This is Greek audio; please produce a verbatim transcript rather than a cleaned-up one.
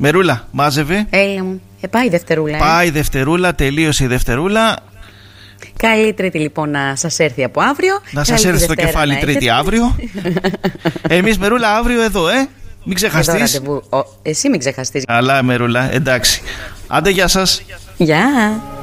Μερούλα, μάζευε. Έλα μου. Ε, πάει η Δευτερούλα. Πάει η ε. Δευτερούλα, τελείωσε η Δευτερούλα. Καλή Τρίτη λοιπόν να σας έρθει από αύριο. Να σας έρθει στο κεφάλι Τρίτη αύριο. Εμείς Μερούλα αύριο εδώ, ε. Μην ξεχαστείς. Εσύ μην ξεχαστείς. Αλλά Μερούλα, εντάξει. Άντε, γεια σας. Γεια.